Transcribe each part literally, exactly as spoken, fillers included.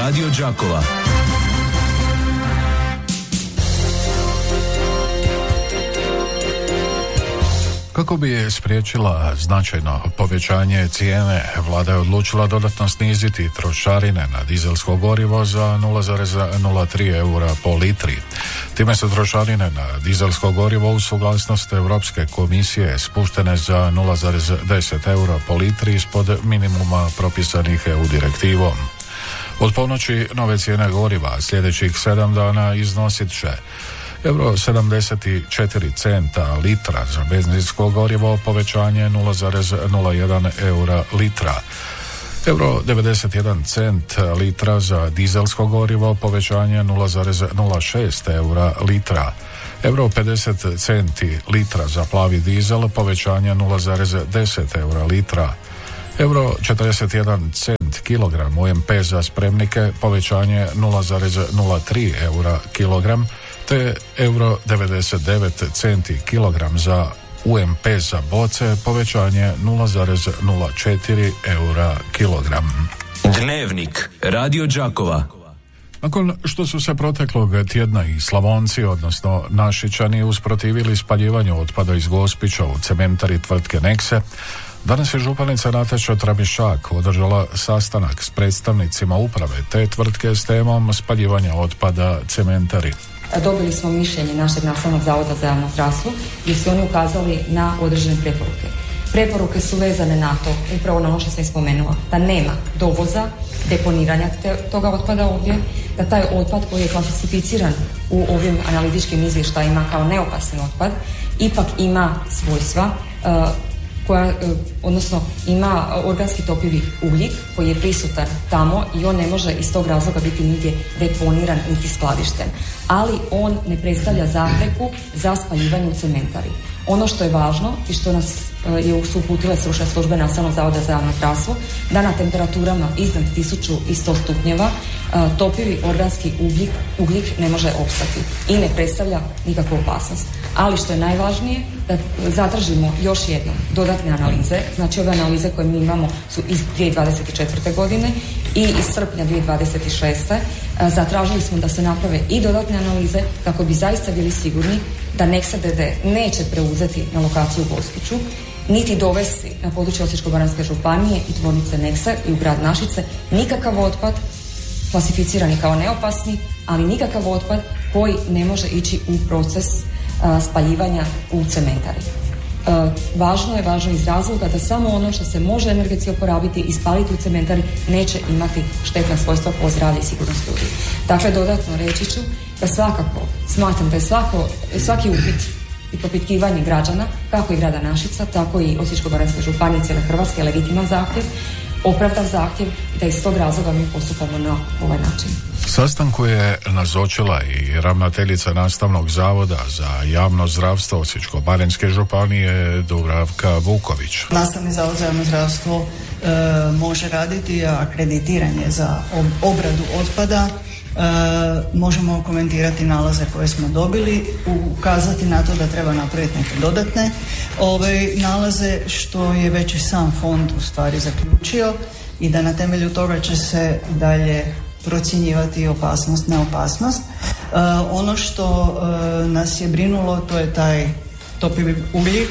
Radio Đakova. Kako bi spriječila značajno povećanje cijene, vlada je odlučila dodatno sniziti trošarine na dizelsko gorivo za nula zarez nula tri eura po litri. Time su trošarine na dizelsko gorivo u suglasnost Europske komisije spuštene za nula zarez deset eura po litri ispod minimuma propisanih E U direktivom. Od ponoći nove cijene goriva sljedećih sedam dana iznosit će euro sedamdeset četiri centa litra za benzinsko gorivo, povećanje nula zarez nula jedan eura litra. Euro devedeset jedan cent litra za dizelsko gorivo, povećanje nula zarez nula šest eura litra. Euro pedeset centi litra za plavi dizel, povećanje nula zarez deset eura litra. Euro četrdeset jedan cent kilogram U M P za spremnike, povećanje nula zarez nula tri eura kilogram, te euro devedeset devet centi kilogram za U M P za boce, povećanje nula zarez nula četiri eura kilogram. Dnevnik Radio Đakova. Nakon što su se proteklog tjedna i Slavonci, odnosno Našičani, usprotivili spaljivanju otpada iz Gospića u cementari tvrtke Nexe, danas je županica Nataša Tramišak održala sastanak s predstavnicima uprave te tvrtke s temom spaljivanja otpada cementari. Dobili smo mišljenje našeg Nastavnog zavoda za javno zdravstvo gdje su oni ukazali na određene preporuke. Preporuke su vezane na to, upravo na ono što sam spomenula, da nema dovoza, deponiranja te, toga otpada ovdje, da taj otpad koji je klasificiran u ovim analitičkim izvještajima kao neopasni otpad, ipak ima svojstva, uh, koja, odnosno ima organski topivi ugljik koji je prisutan tamo i on ne može iz tog razloga biti nigdje deponiran niti skladišten. Ali on ne predstavlja zapreku za spaljivanje u cementari. Ono što je važno i što nas je su uputile stručne službe Nastavnog zavoda za javno zdravstvo, da na temperaturama iznad tisuću sto stupnjeva topivi organski ugljik, ugljik ne može opstati i ne predstavlja nikakvu opasnost. Ali što je najvažnije, da zatražimo još jednom dodatne analize, znači ove analize koje mi imamo su iz dvije tisuće dvadeset četvrte. godine i iz srpnja dvije tisuće dvadeset šeste. Zatražili smo da se naprave i dodatne analize kako bi zaista bili sigurni da Nexe D D neće preuzeti na lokaciju u Gospiću, niti dovesti na područje Osječko-baranjske županije i tvornice Nexe i u grad Našice nikakav otpad klasificirani kao neopasni, ali nikakav otpad koji ne može ići u proces a, spaljivanja u cementari. A, važno je, važno iz razloga da samo ono što se može energetski oporabiti i spaliti u cementari neće imati štetna svojstva po zdravlje i sigurnost ljudi. Dakle, dodatno reći ću da svakako smatram da je svako, svaki upit i propitkivanje građana, kako i grada Našica, tako i Osječko-baranjske županije, cijele Hrvatske, legitiman zahtjev, opravdan zahtjev i da iz tog razloga mi postupamo na ovaj način. Sastanku je nazočila i ravnateljica Nastavnog zavoda za javno zdravstvo Osječko-baranjske županije Dubravka Vuković. Nastavni zavod za javno zdravstvo e, može raditi akreditiranje za obradu otpada. E, možemo komentirati nalaze koje smo dobili, ukazati na to da treba napraviti neke dodatne ove nalaze, što je već i sam fond u stvari zaključio, i da na temelju toga će se dalje procjenjivati opasnost, neopasnost. E, ono što e, nas je brinulo, to je taj topivi ugljik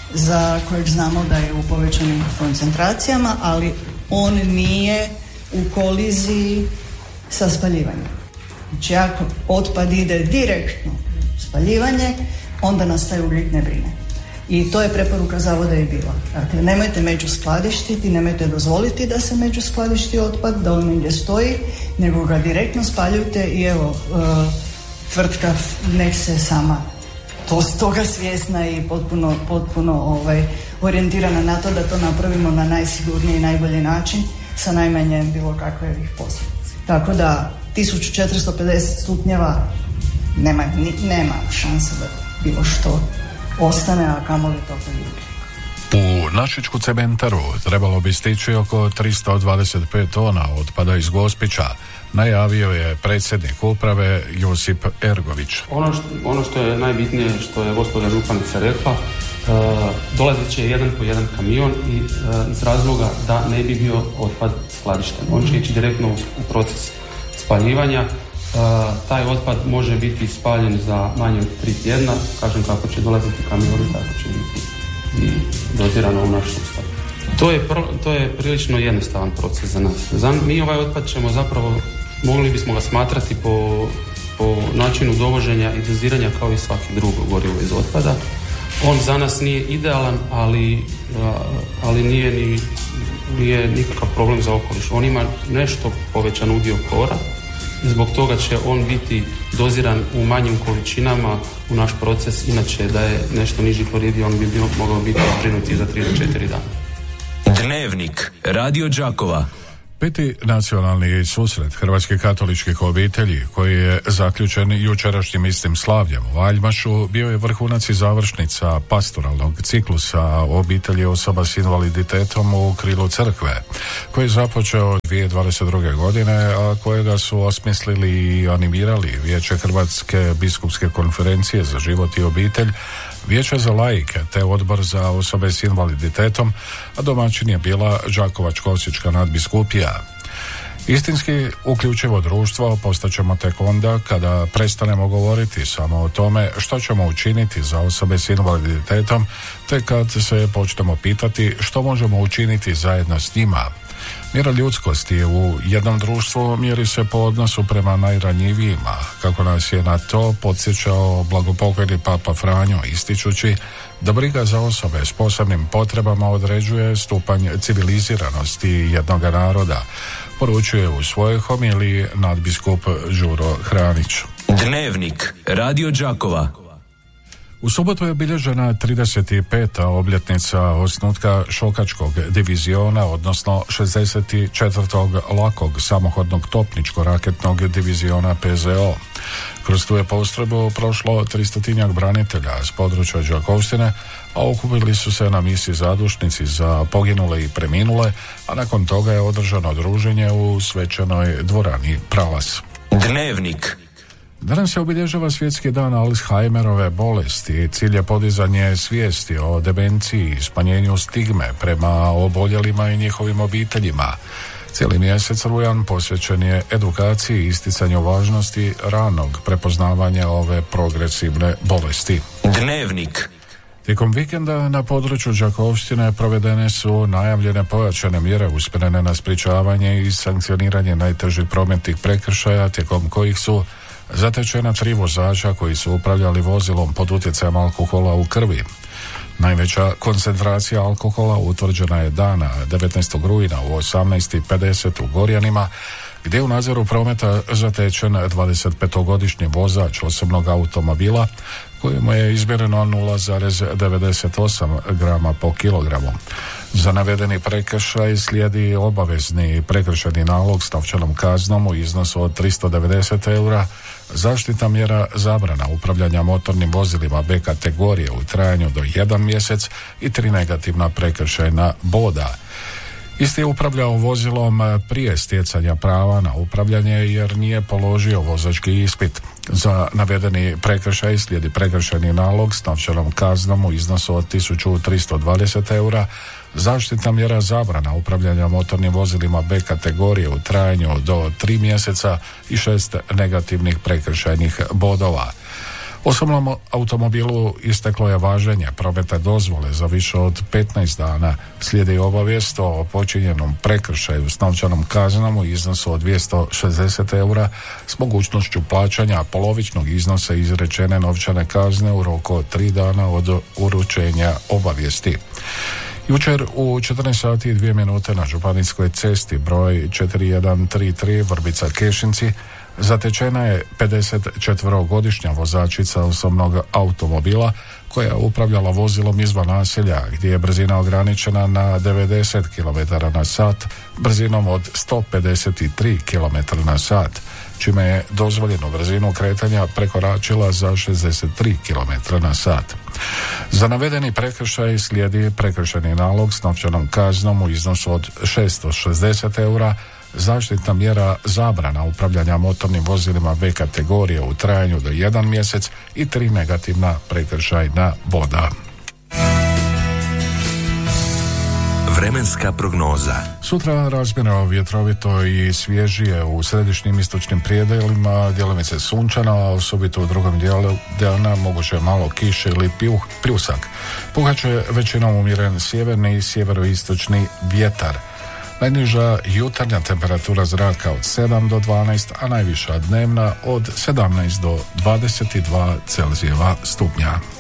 za kojeg znamo da je u povećanim koncentracijama, ali on nije u koliziji sa spaljivanjem. Znači, ako otpad ide direktno u spaljivanje, onda nas taj ugljik ne brine. I to je preporuka zavoda i bila. Dakle, nemojte među skladištiti, nemojte dozvoliti da se među skladišti otpad, da on negdje stoji, nego ga direktno spaljujte i evo, uh, tvrtka Nexe sama to toga svjesna i potpuno, potpuno ovaj, orijentirana na to da to napravimo na najsigurniji i najbolji način sa najmanje bilo kakvih posljedica. Tako da tisuću četiristo pedeset stupnjeva nema, nema šanse da bilo što ostane, a kamoli to poljubi. U Našičku cementaru trebalo bi stići oko tristo dvadeset pet tona otpada iz Gospića, najavio je predsjednik uprave Josip Ergović. Ono što, ono što je najbitnije, što je gospođa županica rekla, Uh, dolazit će jedan po jedan kamion i uh, iz razloga da ne bi bio otpad skladišten. On će ići direktno u, u proces spaljivanja. Taj otpad može biti spaljen za manje od tri tjedna. Kažem, kako će dolaziti kamioni, tako će biti i dozirano u naš sustav. To je, pro, to je prilično jednostavan proces za nas. Za, mi ovaj otpad ćemo zapravo, mogli bismo ga smatrati po, po načinu dovoženja i doziranja kao i svaki drugo gorivo iz otpada. On za nas nije idealan, ali, ali nije, ni, nije nikakav problem za okoliš. On ima nešto povećan udio klora. Zbog toga će on biti doziran u manjim količinama u naš proces. Inače, da je nešto niži kloridi, on bi bio, mogao biti zbrinuti za tri do četiri dana. Dnevnik Radio Đakova. Peti nacionalni susret hrvatskih katoličkih obitelji, koji je zaključen jučerašnjim istim slavljem u Valjmašu, bio je vrhunac i završnica pastoralnog ciklusa obitelji osoba s invaliditetom u krilu crkve, koji je započeo dvije tisuće dvadeset druge. godine, a kojega su osmislili i animirali Vijeće Hrvatske biskupske konferencije za život i obitelj, Vijeće za laike te Odbor za osobe s invaliditetom, a domaćin je bila Đakovačko-osječka nadbiskupija. Istinski uključivo društvo postaćemo tek onda kada prestanemo govoriti samo o tome što ćemo učiniti za osobe s invaliditetom, te kad se počnemo pitati što možemo učiniti zajedno s njima. Mjera ljudskosti u jednom društvu mjeri se po odnosu prema najranjivijima, kako nas je na to podsjećao blagopokojni Papa Franjo, ističući da briga za osobe s posebnim potrebama određuje stupanj civiliziranosti jednoga naroda, poručuje u svojoj homiliji nadbiskup Đuro Hranić. Dnevnik Radio Đakova. U subotu je obilježena trideset peta obljetnica osnutka Šokačkog diviziona, odnosno šezdeset četvrtog lakog samohodnog topničko-raketnog diviziona P Z O. Kroz tu je postrojbu prošlo tristotinjak branitelja s područja Đakovštine, a okupili su se na misi zadušnici za poginule i preminule, a nakon toga je održano druženje u svečanoj dvorani Pralas. Dnevnik. Danas se obilježava svjetski dan Alzheimerove bolesti. Cilj je podizanje svijesti o demenciji i smanjenju stigme prema oboljelima i njihovim obiteljima. Cijeli mjesec rujan posvećen je edukaciji i isticanju važnosti ranog prepoznavanja ove progresivne bolesti. Dnevnik. Tijekom vikenda na području Đakovštine provedene su najavljene pojačane mjere usmjerene na sprječavanje i sankcioniranje najtežih prometnih prekršaja, tijekom kojih su zatečena tri vozača koji su upravljali vozilom pod utjecajem alkohola u krvi. Najveća koncentracija alkohola utvrđena je dana devetnaestog rujna u osamnaest i pedeset u Gorjanima, gdje je u nadzoru prometa zatečen dvadesetpetogodišnji vozač osobnog automobila kojemu je izmjereno nula zarez devedeset osam grama po kilogramu. Za navedeni prekršaj slijedi obavezni prekršajni nalog s novčanom kaznom u iznosu od tristo devedeset eura, zaštitna mjera zabrana upravljanja motornim vozilima B kategorije u trajanju do jedan mjesec i tri negativna prekršajna boda. Isti je upravljao vozilom prije stjecanja prava na upravljanje jer nije položio vozački ispit. Za navedeni prekršaj slijedi prekršajni nalog s novčanom kaznom u iznosu od tisuću tristo dvadeset eura, zaštitna mjera zabrana upravljanja motornim vozilima B kategorije u trajanju do tri mjeseca i šest negativnih prekršajnih bodova. Osobnom automobilu isteklo je važenje prometne dozvole za više od petnaest dana. Slijedi obavijest o počinjenom prekršaju s novčanom kaznom u iznosu od dvjesto šezdeset eura s mogućnošću plaćanja polovičnog iznosa izrečene novčane kazne u roku od tri dana od uručenja obavijesti. Jučer u četrnaest sati i dvije minute na županijskoj cesti broj četiri jedan tri tri Vrbica Kešinci zatečena je pedesetčetverogodišnja vozačica osobnog automobila koja je upravljala vozilom izvan naselja gdje je brzina ograničena na devedeset kilometara na sat brzinom od sto pedeset tri kilometra na sat, čime je dozvoljenu brzinu kretanja prekoračila za šezdeset tri kilometra na sat. Za navedeni prekršaj slijedi prekršajni nalog s novčanom kaznom u iznosu od šesto šezdeset eura, zaštitna mjera zabrana upravljanja motornim vozilima B kategorije u trajanju do jedan mjesec i tri negativna prekršajna boda. Vremenska prognoza. Sutra razmjerno vjetrovito i svježije u središnjim istočnim prijedelima, djelomice sunčana, a osobito u drugom dijelu dana moguće malo kiše ili pijuh, pljusak. Puhaće većinom umjeren sjeverni i sjeveroistočni vjetar. Najniža jutarnja temperatura zraka od sedam do dvanaest, a najviša dnevna od sedamnaest do dvadeset dva Celzijeva stupnja.